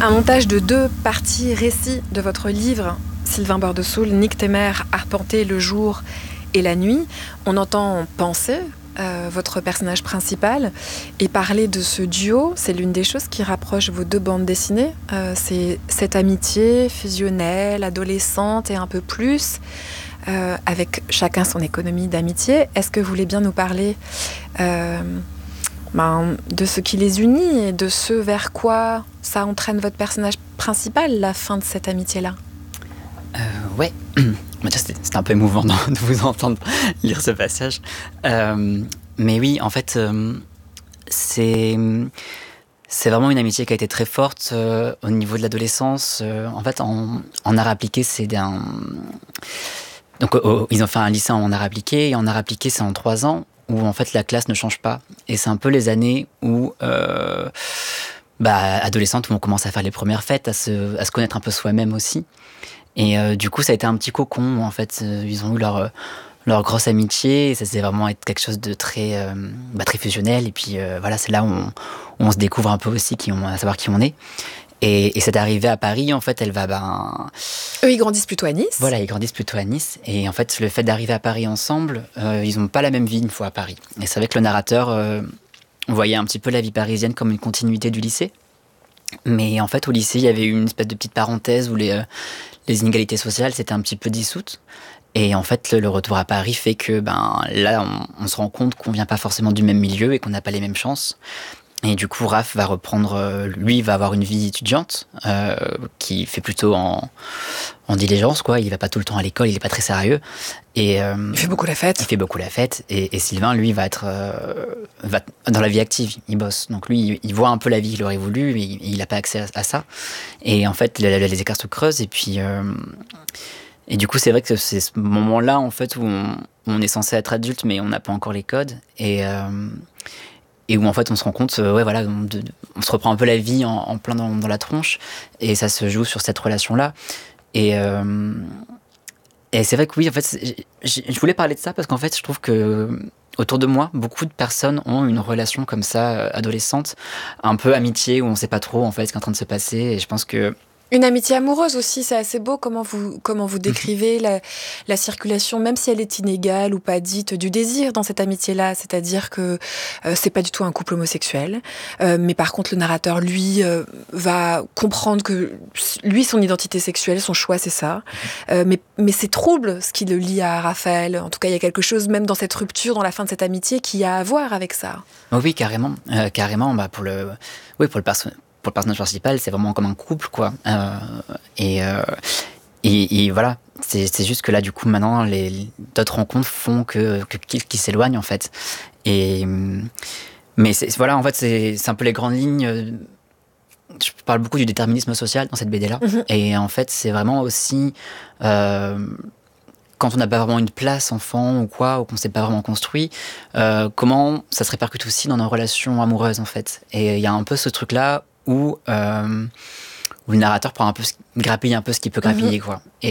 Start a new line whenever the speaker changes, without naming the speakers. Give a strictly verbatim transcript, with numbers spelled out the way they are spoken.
Un montage de deux parties récits de votre livre, Sylvain Bordesoul, Nick Temer, Arpenter le jour et la nuit. On entend penser euh, votre personnage principal et parler de ce duo. C'est l'une des choses qui rapproche vos deux bandes dessinées. Euh, c'est cette amitié fusionnelle, adolescente et un peu plus, euh, avec chacun son économie d'amitié. Est-ce que vous voulez bien nous parler euh, ben, de ce qui les unit et de ce vers quoi ça entraîne votre personnage principal, la fin de cette amitié-là?
euh, Ouais, c'était, c'était un peu émouvant de vous entendre lire ce passage. Euh, mais oui, en fait, euh, c'est, c'est vraiment une amitié qui a été très forte euh, au niveau de l'adolescence. Euh, en fait, en, en art appliqué, c'est un... Donc, oh, ils ont fait un lycée en art appliqué, et en art appliqué, c'est en trois ans, où en fait la classe ne change pas. Et c'est un peu les années où... Euh, Bah, adolescente, où on commence à faire les premières fêtes, à se, à se connaître un peu soi-même aussi. Et euh, du coup, ça a été un petit cocon, où, en fait. Euh, ils ont eu leur, leur grosse amitié, et ça s'est vraiment être quelque chose de très, euh, bah, très fusionnel. Et puis euh, voilà, c'est là où on, où on se découvre un peu aussi, qui on, à savoir qui on est. Et, et cette arrivée à Paris, en fait, elle va... Ben,
Eux, ils grandissent plutôt à Nice.
Voilà, ils grandissent plutôt à Nice. Et en fait, le fait d'arriver à Paris ensemble, euh, ils n'ont pas la même vie une fois à Paris. Et c'est vrai que le narrateur... Euh, on voyait un petit peu la vie parisienne comme une continuité du lycée. Mais en fait, au lycée, il y avait eu une espèce de petite parenthèse où les, euh, les inégalités sociales s'étaient un petit peu dissoutes. Et en fait, le, le retour à Paris fait que ben, là, on, on se rend compte qu'on vient pas forcément du même milieu et qu'on n'a pas les mêmes chances. Et du coup, Raph va reprendre... Euh, lui, va avoir une vie étudiante euh, qui fait plutôt en, en diligence, quoi. Il va pas tout le temps à l'école, il est pas très sérieux. Et, euh,
il fait beaucoup la fête.
Il fait beaucoup la fête. Et, et Sylvain, lui, va être euh, va, dans la vie active. Il bosse. Donc lui, il, il voit un peu la vie qu'il aurait voulu, mais il n'a pas accès à, à ça. Et en fait, les, les écarts se creusent. Et puis... Euh, et du coup, c'est vrai que c'est ce moment-là, en fait, où on, on est censé être adulte, mais on n'a pas encore les codes. Et... Euh, Et où en fait on se rend compte, euh, ouais voilà, on, de, on se reprend un peu la vie en, en plein dans, dans la tronche, et ça se joue sur cette relation-là. Et, euh, et c'est vrai que oui, en fait, je, je voulais parler de ça parce qu'en fait, je trouve que autour de moi, beaucoup de personnes ont une relation comme ça, adolescente, un peu amitié, où on sait pas trop en fait ce qui est en train de se passer. Et je pense que
une amitié amoureuse aussi, c'est assez beau comment vous, comment vous décrivez la, la circulation, même si elle est inégale ou pas dite, du désir dans cette amitié-là. C'est-à-dire que euh, c'est pas du tout un couple homosexuel, euh, mais par contre le narrateur, lui, euh, va comprendre que lui, son identité sexuelle, son choix, c'est ça. Euh, mais, mais c'est trouble ce qui le lie à Raphaël. En tout cas, il y a quelque chose, même dans cette rupture, dans la fin de cette amitié, qui a à voir avec ça.
Oh oui, carrément, euh, carrément. Bah pour le, oui, pour le personnage. Pour le personnage principal, c'est vraiment comme un couple, quoi. Euh, et, euh, et, et voilà, c'est, c'est juste que là, du coup, maintenant, les, d'autres rencontres font que, que qu'ils, qu'ils s'éloignent, en fait. Et, mais c'est, voilà, en fait, c'est, c'est un peu les grandes lignes. Je parle beaucoup du déterminisme social dans cette B D-là. Mm-hmm. Et en fait, c'est vraiment aussi... Euh, quand on n'a pas vraiment une place enfant ou quoi, ou qu'on ne s'est pas vraiment construit, euh, comment ça se répercute aussi dans nos relations amoureuses, en fait. Et il y a un peu ce truc-là où, euh, où le narrateur prend un peu, grappille un peu ce qu'il peut grappiller, mmh. quoi. Et